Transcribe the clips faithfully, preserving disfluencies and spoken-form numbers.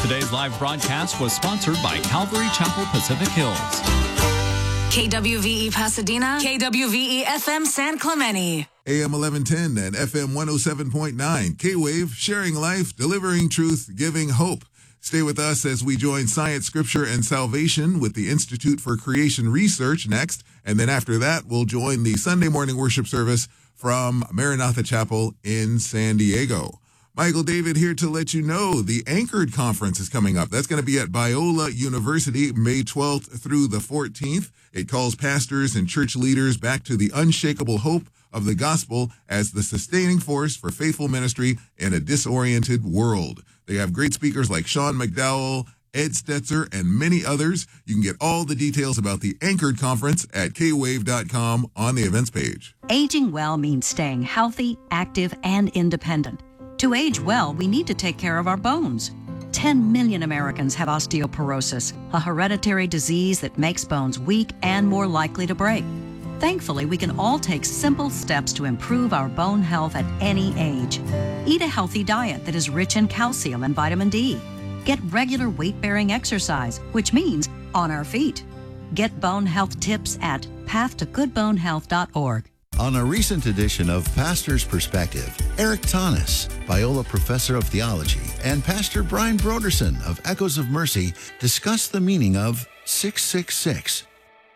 Today's live broadcast was sponsored by Calvary Chapel Pacific Hills. K W V E Pasadena, K W V E F M San Clemente. A M eleven ten and F M one oh seven point nine. K-Wave, sharing life, delivering truth, giving hope. Stay with us as we join Science, Scripture, and Salvation with the Institute for Creation Research next. And then after that, we'll join the Sunday morning worship service from Maranatha Chapel in San Diego. Michael David here to let you know the Anchored Conference is coming up. That's going to be at Biola University, May twelfth through the fourteenth. It calls pastors and church leaders back to the unshakable hope of the gospel as the sustaining force for faithful ministry in a disoriented world. They have great speakers like Sean McDowell, Ed Stetzer, and many others. You can get all the details about the Anchored Conference at k wave dot com on the events page. Aging well means staying healthy, active, and independent. To age well, we need to take care of our bones. ten million Americans have osteoporosis, a hereditary disease that makes bones weak and more likely to break. Thankfully, we can all take simple steps to improve our bone health at any age. Eat a healthy diet that is rich in calcium and vitamin D. Get regular weight-bearing exercise, which means on our feet. Get bone health tips at path to good bone health dot org. On a recent edition of Pastor's Perspective, Eric Tanis, Biola Professor of Theology, and Pastor Brian Broderson of Echoes of Mercy discuss the meaning of six six six.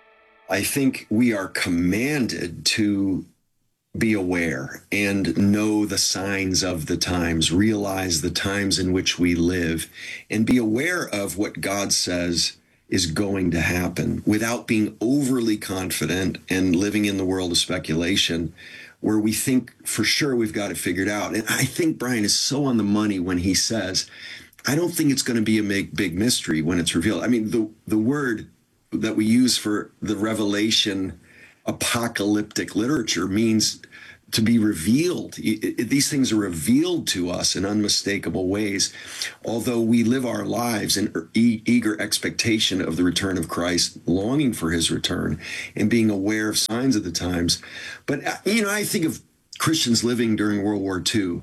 I think we are commanded to be aware and know the signs of the times, realize the times in which we live, and be aware of what God says is going to happen without being overly confident and living in the world of speculation where we think for sure we've got it figured out. And I think Brian is so on the money when he says, I don't think it's going to be a big, big mystery when it's revealed. I mean, the, the word that we use for the revelation apocalyptic literature means to be revealed. It, it, these things are revealed to us in unmistakable ways, although we live our lives in e- eager expectation of the return of Christ, longing for his return and being aware of signs of the times. But, you know, I think of Christians living during World War Two.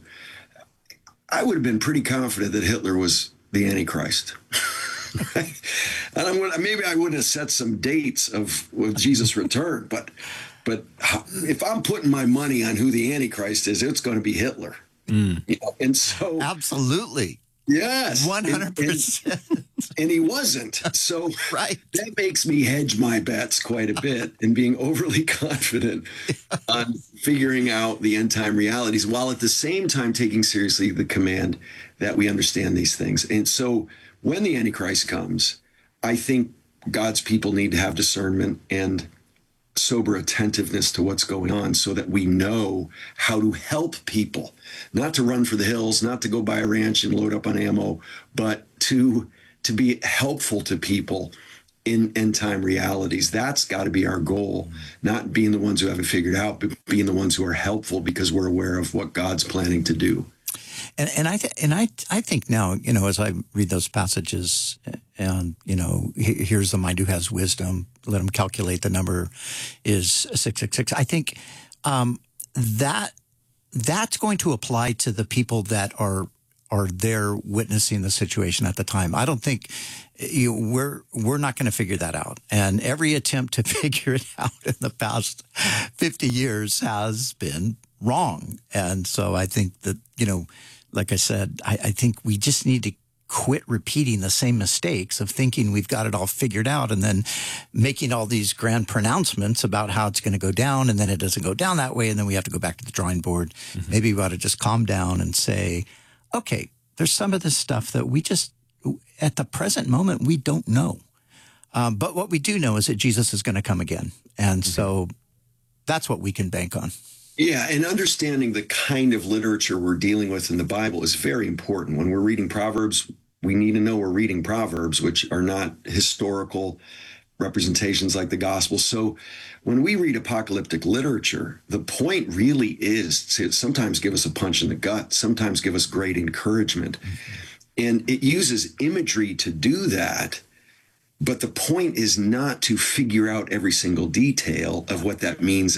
I would have been pretty confident that Hitler was the Antichrist. Right? And I'm gonna, maybe I wouldn't have set some dates of, of Jesus' return, but But if I'm putting my money on who the Antichrist is, it's going to be Hitler. Mm. You know? And so, absolutely, yes, one hundred percent. And he wasn't. So right. That makes me hedge my bets quite a bit and being overly confident on figuring out the end time realities, while at the same time taking seriously the command that we understand these things. And so, when the Antichrist comes, I think God's people need to have discernment and sober attentiveness to what's going on so that we know how to help people, not to run for the hills, not to go buy a ranch and load up on ammo, but to to be helpful to people in end time realities. That's got to be our goal, not being the ones who have it figured out, but being the ones who are helpful because we're aware of what God's planning to do. And, and I th- and I I think now, you know, as I read those passages, and you know, here's the mind who has wisdom. Let him calculate the number is six six six. I think um, that that's going to apply to the people that are are there witnessing the situation at the time. I don't think you know, we're we're not going to figure that out. And every attempt to figure it out in the past fifty years has been wrong. And so I think that, you know, like I said, I, I think we just need to quit repeating the same mistakes of thinking we've got it all figured out and then making all these grand pronouncements about how it's going to go down, and then it doesn't go down that way, and then we have to go back to the drawing board. Mm-hmm. Maybe we ought to just calm down and say, okay, there's some of this stuff that we just, at the present moment, we don't know. Um, but what we do know is that Jesus is going to come again. And mm-hmm. so that's what we can bank on. Yeah, and understanding the kind of literature we're dealing with in the Bible is very important. When we're reading Proverbs, we need to know we're reading Proverbs, which are not historical representations like the gospel. So when we read apocalyptic literature, the point really is to sometimes give us a punch in the gut, sometimes give us great encouragement. Mm-hmm. And it uses imagery to do that. But the point is not to figure out every single detail of what that means in a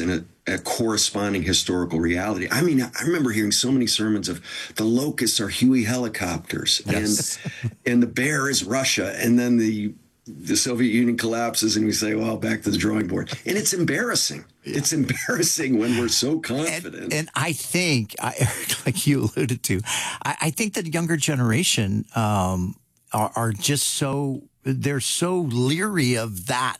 a corresponding historical reality. I mean, I remember hearing so many sermons of the locusts are Huey helicopters, Yes. and and the bear is Russia, and then the the Soviet Union collapses, and we say, well, back to the drawing board. And it's embarrassing. Yeah. It's embarrassing when we're so confident. And, and I think, I, Eric, like you alluded to, I, I think the younger generation um, are, are just so, they're so leery of that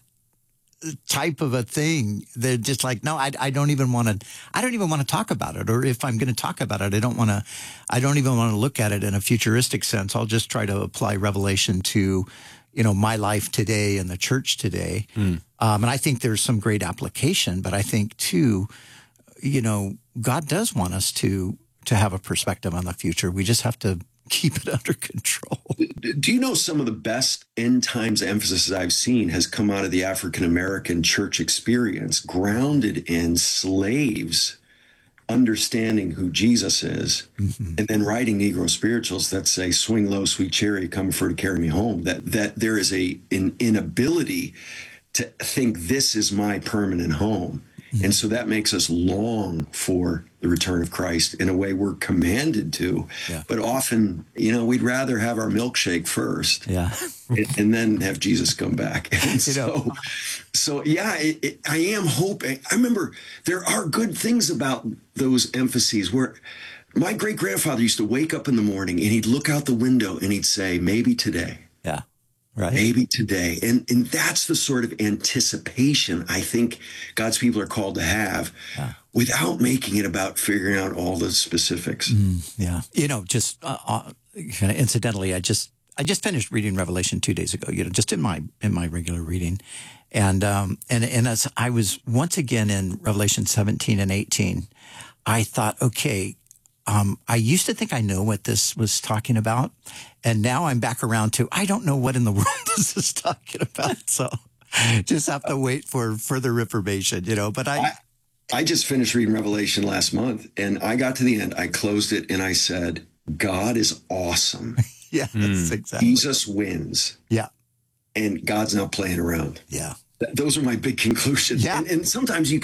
type of a thing. They're just like, no, I, I don't even want to, I don't even want to talk about it. Or if I'm going to talk about it, I don't want to, I don't even want to look at it in a futuristic sense. I'll just try to apply Revelation to, you know, my life today and the church today. Mm. Um, and I think there's some great application, but I think too, you know, God does want us to, to have a perspective on the future. We just have to keep it under control. Do you know some of the best end times emphasis I've seen has come out of the African-American church experience, grounded in slaves understanding who Jesus is, mm-hmm. and then writing Negro spirituals that say, swing low, sweet chariot, come for to carry me home. That that there is a an inability to think this is my permanent home. Mm-hmm. And so that makes us long for the return of Christ in a way we're commanded to. Yeah. But often, you know, we'd rather have our milkshake first, yeah, and, and then have Jesus come back. And you so, know. so yeah, it, it, I am hoping. I remember there are good things about those emphases where my great grandfather used to wake up in the morning and he'd look out the window and he'd say, maybe today. Yeah. Right. Maybe today. And and that's the sort of anticipation I think God's people are called to have, yeah. without making it about figuring out all the specifics. Mm, yeah. You know, just uh, uh, kind of incidentally, I just I just finished reading Revelation two days ago, you know, just in my in my regular reading. And um and, and as I was once again in Revelation seventeen and eighteen, I thought, okay, Um, I used to think I know what this was talking about, and now I'm back around to I don't know what in the world this is talking about. So just have to wait for further information, you know. But I, I, I just finished reading Revelation last month, and I got to the end. I closed it, and I said, "God is awesome." Yeah, that's mm. exactly. Jesus wins. Yeah, and God's not playing around. Yeah. Those are my big conclusions. Yeah. And, and sometimes you